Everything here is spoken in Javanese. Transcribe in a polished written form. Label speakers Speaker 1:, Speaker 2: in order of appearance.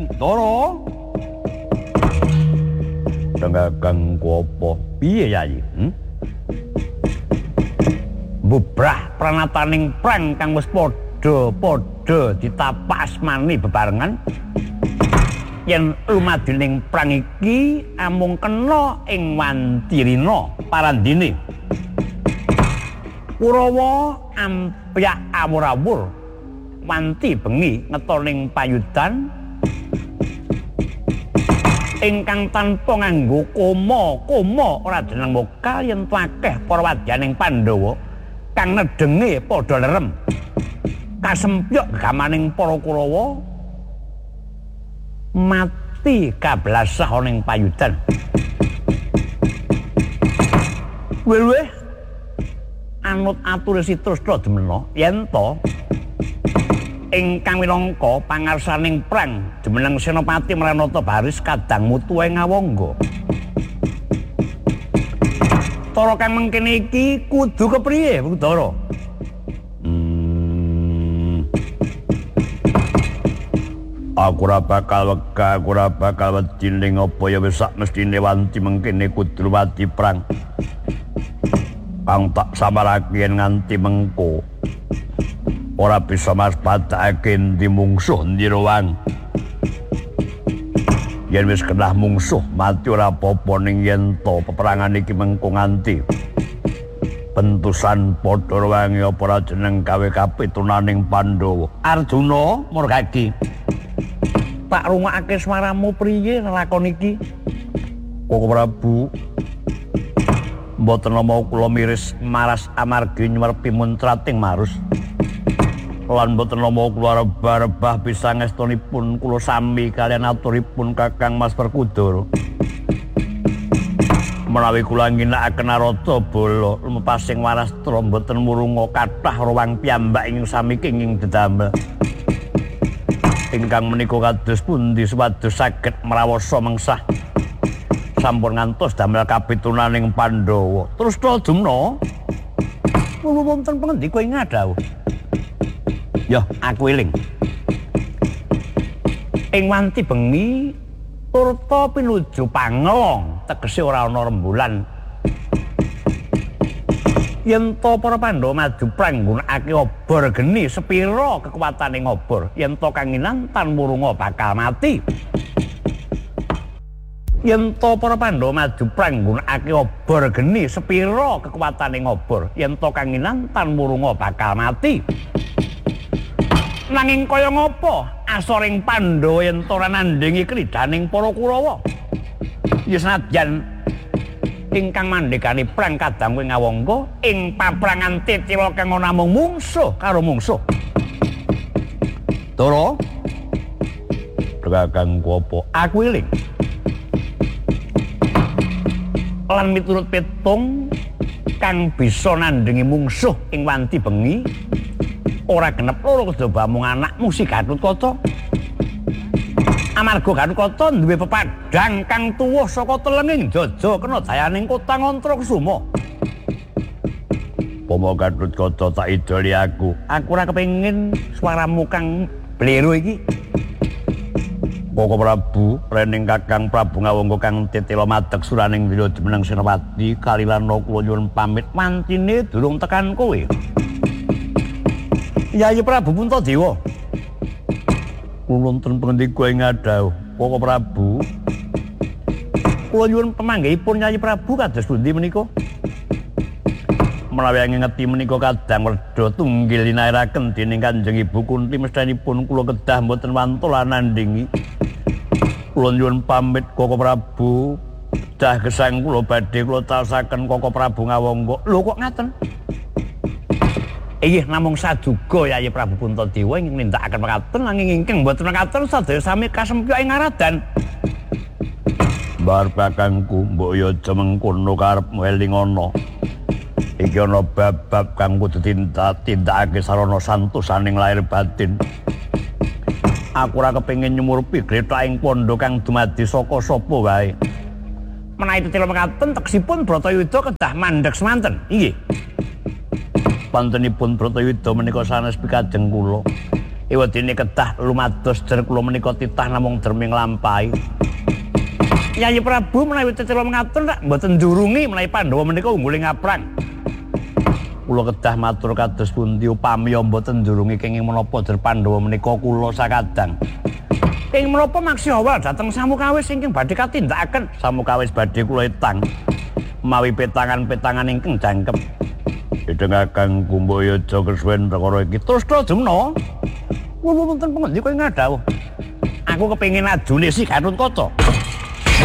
Speaker 1: Wiling Tara. Kakang apa? Piye Yayi? Bubrah pranataning prang kang wis padha ditapak asmani bebarengan. Yen lumadining prang iki amung kena ing Wantirina parandine. Kurawa ampyak awur-awur wanti bengi ngetoning payudan ingkang tanpa nganggo koma ora jeneng mokal yen akeh para wadyaning Pandhawa kang nedenge padha lerem kasempyok gamaning para Kurawa mati kablasah ana ing payudan. Wewe anut atur Sitrusna Demena yen to ingkang minangka pangarsaning prang jumeneng Senopati Maranata Baris kadang mutu ing Ngawangga. Tara kang mengkene iki kudu kepriye, Budara? Aku ora bakal wegah, aku ora bakal wedi ning apa ya wis sak mestine wanti mengkene kudu wati prang. Kang tak samarake yen nganti mengko ora bisa maspadake endi mungsuh endi ruwang. Yen wis kenah mungsuh mati ora apa-apa ning yen to peperangan iki mengko nganti pentusan padha ruwange apa ora jeneng gawe kapitunaning Pandhawa. Arjuna Murgadi. Tak rungokake swaramu priye nelakon iki? Koko Prabu. Mboten nama kula miris maras amargi nyumerpi muntrating marus. Lan mboten nama kula rebah-rebah bisa ngestunipun kula sami kaliyan aturipun Kakang Mas Perkudara. Menawi kula ngginakaken narata bala lumepasing warastra mboten murunga kathah ruwang piyambak ing sami kenging dedamel. Ingkang menika kados pundi supados saged mrawasa mengsah sampun ngantos damel kapitunaning Pandhawa. Terus Demna wonten pangandika ing ngadhawuh. Ya, aku eling. Ing wanti bengi turta pinuju Pangelong, tegese ora ana rembulan. Yen to para Pandhawa maju prang nggunakake obor geni sepira kekuwataning obor, yen to kanginan tan murunga bakal mati. Yen to para Pandhawa maju prang nggunakake obor geni sepira kekuwataning obor, yen to kanginan tan murunga bakal mati. Nanging kaya ngapa asoring Pandhawa yen to ora nandhingi kridaning para Kurawa? Ya senadyan ingkang mandhekani prang kadang kuwi Ngawangga ing paprangan Titila kang namung mungsuh karo mungsuh. Tara Kakangku apa? Aku eling. Lan miturut petung kang bisa nandhingi mungsuh ing wanti bengi ora genep loro kejaba mung anakmu si Gatotkaca. Amarga Gatotkaca duwe pepadhang kang tuwuh saka telenging jaja kena dayaning kota Ngantrakusuma. Pomo Gatotkaca tak idoli aku ora kepengin swaramu kang blero iki. Koko Prabu, rening Kakang Prabu Ngawangga kang Titila madeg suraning Wila jumeneng Senopati kalilana kula nyuwun pamit mantine durung tekan kowe. Yayi Prabu Puntadewa. Kula wonten pangandika ing ngadhawuh, Koko Prabu. Kula nyuwun pamanggihipun Yayi Prabu kados pundi menika? Menawi ngingeti menika kadang werda tunggil linairaken dening Kanjeng Ibu Kunti mesthanipun kula kedah mboten wantun nandhingi. Kula nyuwun pamit Koko Prabu. Dah gesang kula badhe kula taosaken Koko Prabu Ngawangga. Lho kok ngaten? Inggih namung saduga Yayi Prabu Puntadewa ingkang nindakaken mekaten nanging ingkang mboten mekaten sadaya sami kasempyok ing ngaradan. Bar Kakangku, mbok ya aja mengkono karepmu eling ana. Iki ana bab-bab kang kudu tindakake sarana santosaning lair batin. Aku ora kepengin nyumurpi gretaking pondha kang dumadi saka sapa wae. Menawi Titila mekaten tegesipun Bratayuda kedah mandheg semanten. Inggih. Pantenipun Bratayuda menika sanes pikajeng kula. Ewadene kedah lumados der kula menika titah namung derming lampahi. Yayi Prabu menawi cecelo ngatur tak mboten njurungi menawi Pandhawa menika ungguling aprang. Kula kedah matur kados pundi upami mboten njurungi kenging menapa der Pandhawa menika kula sakadang. Ing menapa maksi awal dhateng Samukawis ingkang badhe katindakaken Samukawis badhe kula etang mawi petangan-petangan ingkang jangkep. Didengaken Kumbayaja kesuwen perkara iki terus Drajemna. Kula wonten pangendi kowe ngadhawuh. Aku kepengin ajune si Gatotkaca.